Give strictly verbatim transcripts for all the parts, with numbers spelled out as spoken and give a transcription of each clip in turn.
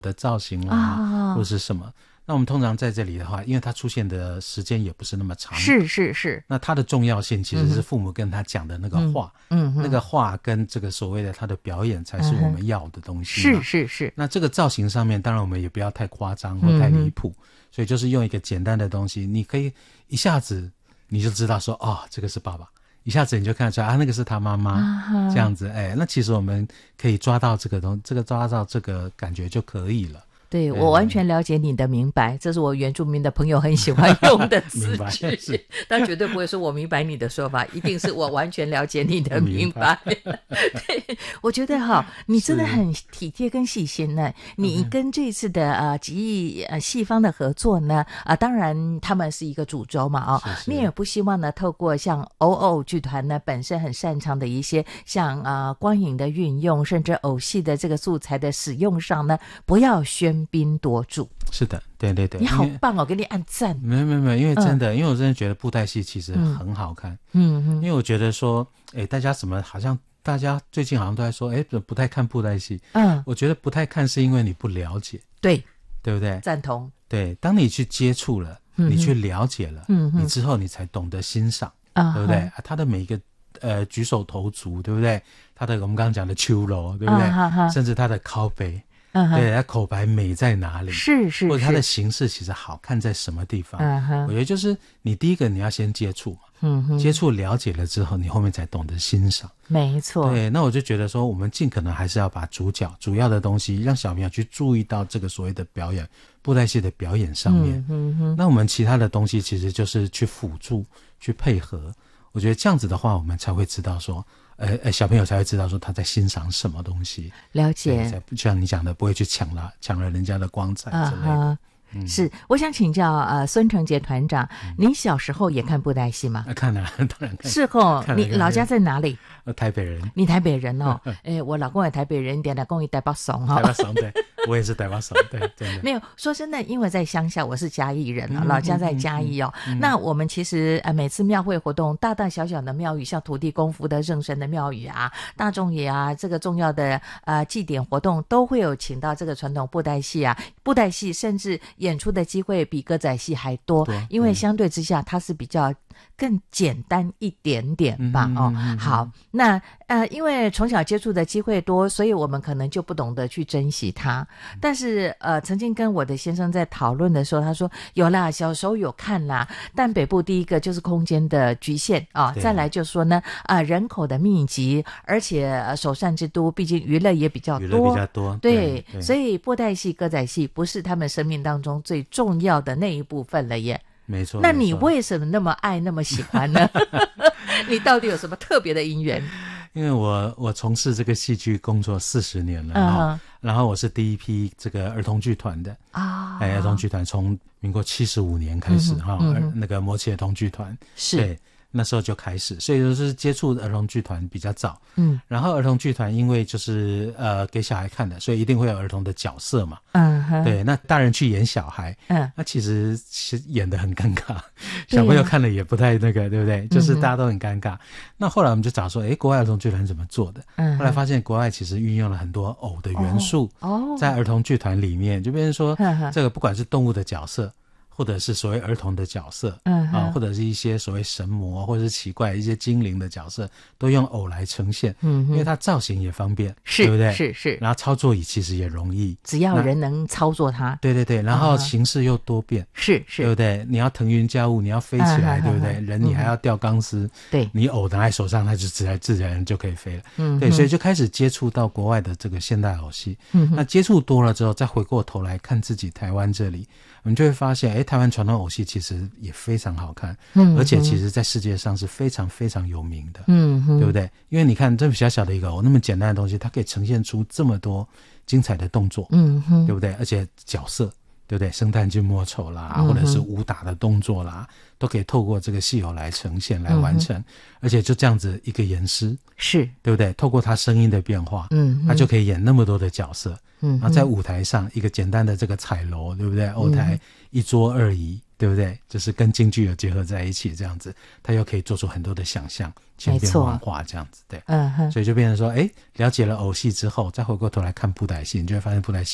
的造型啦、啊、或是什么。那我们通常在这里的话，因为它出现的时间也不是那么长， 是是是， 那它的重要性其实是父母跟他讲的那个话，嗯，那个话跟这个所谓的他的表演才是我们要的东西、 嗯、是是是。 那这个造型上面当然我们也不要太夸张或太离谱、嗯、所以就是用一个简单的东西，你可以一下子你就知道说哦，这个是爸爸，一下子你就看得出来啊，那个是他妈妈、啊、这样子。哎，那其实我们可以抓到这个东这个抓到这个感觉就可以了。 对，我完全了解你的明白，这是我原住民的朋友很喜欢用的字句，他绝对不会说我明白你的说法，一定是我完全了解你的明白。对，我觉得哈，你真的很体贴跟细心呢。你跟这次的呃吉艺呃戏方的合作呢，啊、呃，当然他们是一个主轴嘛啊、哦，你也不希望呢透过像偶偶剧团呢本身很擅长的一些像呃光影的运用，甚至偶戏的这个素材的使用上呢，不要喧宾夺主。 是的，对对对， 你好棒哦，给你按赞。 没有没有没有，因为真的、嗯、因为我真的觉得布袋戏其实很好看。嗯嗯，因为我觉得说诶大家什么好像大家最近好像都在说诶不太看布袋戏。嗯，我觉得不太看是因为你不了解。 对， 对不对？ 赞同。 对，当你去接触了、嗯、你去了解了、嗯、你之后你才懂得欣赏、嗯、对不对、啊、他的每一个呃举手投足，对不对？他的我们刚刚讲的秋楼，对不对、嗯、甚至他的靠背，嗯、对，他口白美在哪里， 是是， 或者他的形式其实好看在什么地方、嗯、我觉得就是你第一个你要先接触嘛，嗯、接触了解了之后你后面才懂得欣赏。 没错。 对，那我就觉得说我们尽可能还是要把主角主要的东西让小朋友去注意到这个所谓的表演布袋戏的表演上面、嗯嗯、那我们其他的东西其实就是去辅助去配合，我觉得这样子的话我们才会知道说呃呃，小朋友才会知道说他在欣赏什么东西。 了解， 才就像你讲的不会去抢了抢了人家的光彩之类的、uh-huh. 嗯、是，我想请教呃孙成杰团长、嗯、您小时候也看布袋戏吗？ 啊、看了当然看。 是哦，你老家在哪里？ 呃，台北人。 你台北人哦。诶，我老公也台北人，点来公益台北怂哈。 台北怂，对，我也是台北怂，对，真的。 没有，说真的，因为在乡下，我是嘉义人、嗯、老家在嘉义哦、嗯嗯、那我们其实呃每次庙会活动，大大小小的庙宇，像土地公福德正神的庙宇啊，大众爷啊，这个重要的呃祭典活动都会有请到这个传统布袋戏啊，布袋戏甚至演出的机会比歌仔戏还多，因为相对之下它是比较更简单一点点吧、嗯、哦、嗯、好，那呃因为从小接触的机会多，所以我们可能就不懂得去珍惜它。但是呃曾经跟我的先生在讨论的时候，他说有啦，小时候有看啦，但北部第一个就是空间的局限啊、哦，再来就说呢啊、呃、人口的密集，而且、呃、首善之都，毕竟娱乐也比较多，娱乐比较多， 对， 对， 所以布袋戏歌仔戏不是他们生命当中最重要的那一部分了耶。 没错。 那你为什么那么爱那么喜欢呢？你到底有什么特别的因缘？ 因为我我从事这个戏剧工作四十年了、uh-huh. 然后我是第一批这个儿童剧团的啊，哎、uh-huh. 儿童剧团从民国七十五年开始哈、uh-huh. uh-huh. 那个摩羯儿童剧团是对那时候就开始，所以就是接触儿童剧团比较早。嗯，然后儿童剧团因为就是呃给小孩看的，所以一定会有儿童的角色嘛。嗯，对，那大人去演小孩，嗯，那其实其实演得很尴尬，小朋友看了也不太那个，对不对？就是大家都很尴尬。嗯、那后来我们就找说，诶，国外儿童剧团怎么做的？嗯，后来发现国外其实运用了很多偶的元素，哦，在儿童剧团里面，就变成说，这个不管是动物的角色。或者是所谓儿童的角色，嗯啊，或者是一些所谓神魔或者是奇怪一些精灵的角色，都用偶来呈现，嗯，因为它造型也方便， 是， 对不对？ 是是， 然后操作其实也容易， 只要人能操作它， 对对对，然后形式又多变， 是是， 对不对？你要腾云驾雾，你要飞起来，对不对？人你还要吊钢丝，对，你偶拿在手上，它就自然自然就可以飞了，嗯，对，所以就开始接触到国外的这个现代偶戏，嗯，那接触多了之后，再回过头来看自己台湾这里。我们就会发现，诶，台湾传统偶戏其实也非常好看，嗯，而且其实在世界上是非常非常有名的，嗯，对不对？因为你看这么小小的一个偶，那么简单的东西，它可以呈现出这么多精彩的动作，嗯哼，对不对？而且角色，对不对？生旦净末丑啦、嗯，或者是武打的动作啦，都可以透过这个戏偶来呈现、来完成，嗯、而且就这样子一个演师，是对不对？透过他声音的变化，嗯，他就可以演那么多的角色。嗯，然后在舞台上一个简单的这个彩楼，对不对？偶台一桌二椅，对不对？就是跟京剧有结合在一起，这样子，他又可以做出很多的想象，千变万化这样子，对，嗯哼，所以就变成说，哎，了解了偶戏之后，再回过头来看布袋戏，你就会发现布袋戏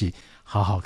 好好